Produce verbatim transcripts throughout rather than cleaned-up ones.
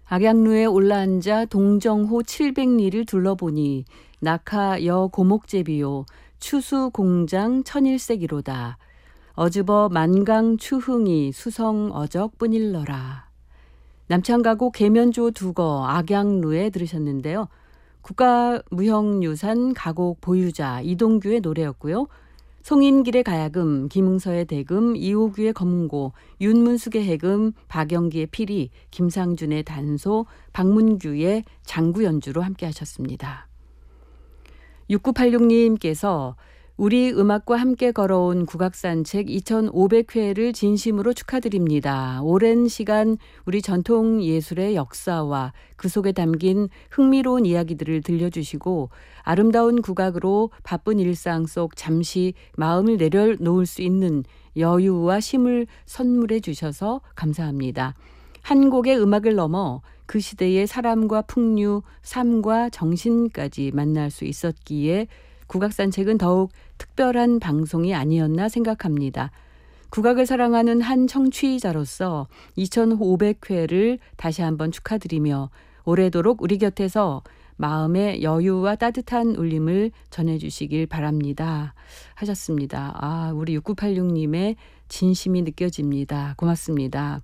악양루에 올라앉아 동정호 칠백리를 둘러보니 낙하 여 고목제비요 추수 공장 천일색이로다. 어즈버 만강 추흥이 수성 어적뿐일러라. 남창가곡 계면조 두거 악양루에 들으셨는데요. 국가무형유산 가곡 보유자 이동규의 노래였고요. 송인길의 가야금, 김응서의 대금, 이호규의 검고, 윤문숙의 해금, 박영기의 피리, 김상준의 단소, 박문규의 장구 연주로 함께 하셨습니다. 육구팔육님께서 우리 음악과 함께 걸어온 국악산책 이천오백 회를 진심으로 축하드립니다. 오랜 시간 우리 전통 예술의 역사와 그 속에 담긴 흥미로운 이야기들을 들려주시고 아름다운 국악으로 바쁜 일상 속 잠시 마음을 내려놓을 수 있는 여유와 쉼을 선물해 주셔서 감사합니다. 한 곡의 음악을 넘어 그 시대의 사람과 풍류, 삶과 정신까지 만날 수 있었기에 국악산책은 더욱 특별한 방송이 아니었나 생각합니다. 국악을 사랑하는 한 청취자로서 이천오백 회를 다시 한번 축하드리며 오래도록 우리 곁에서 마음의 여유와 따뜻한 울림을 전해주시길 바랍니다. 하셨습니다. 아, 우리 육구팔육님의 진심이 느껴집니다. 고맙습니다.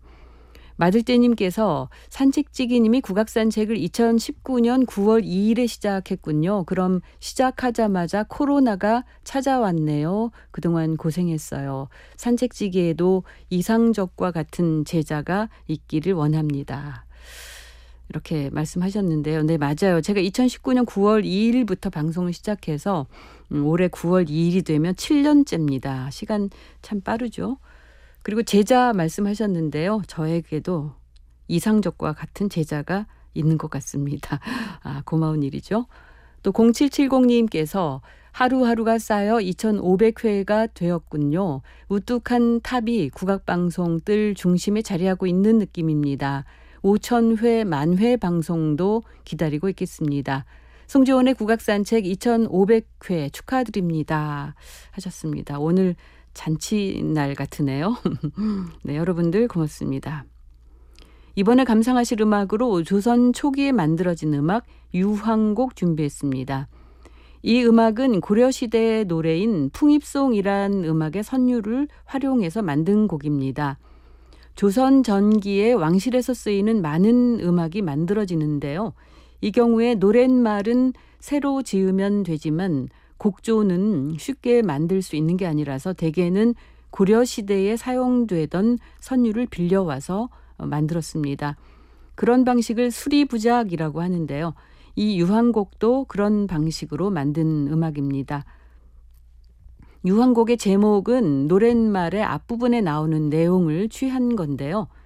마들떼님께서 산책지기님이 국악산책을 이천십구년 구월 이일에 시작했군요. 그럼 시작하자마자 코로나가 찾아왔네요. 그동안 고생했어요. 산책지기에도 이상적과 같은 제자가 있기를 원합니다. 이렇게 말씀하셨는데요. 네, 맞아요. 제가 이천십구년 구월 이일부터 방송을 시작해서 음, 올해 구월 이일이 되면 칠 년째입니다. 시간 참 빠르죠. 그리고 제자 말씀하셨는데요. 저에게도 이상적과 같은 제자가 있는 것 같습니다. 아, 고마운 일이죠. 또 공칠칠공님께서 하루하루가 쌓여 이천오백 회가 되었군요. 우뚝한 탑이 국악방송 뜰 중심에 자리하고 있는 느낌입니다. 오천 회, 만 회 방송도 기다리고 있겠습니다. 송지원의 국악산책 이천오백 회 축하드립니다. 하셨습니다. 오늘 잔치날 같으네요. 네, 여러분들 고맙습니다. 이번에 감상하실 음악으로 조선 초기에 만들어진 음악 유황곡 준비했습니다. 이 음악은 고려시대의 노래인 풍입송이란 음악의 선율을 활용해서 만든 곡입니다. 조선 전기에 왕실에서 쓰이는 많은 음악이 만들어지는데요. 이 경우에 노랫말은 새로 지으면 되지만 곡조는 쉽게 만들 수 있는 게 아니라서 대개는 고려시대에 사용되던 선율을 빌려와서 만들었습니다. 그런 방식을 수리부작이라고 하는데요. 이 유황곡도 그런 방식으로 만든 음악입니다. 유황곡의 제목은 노랫말의 앞부분에 나오는 내용을 취한 건데요.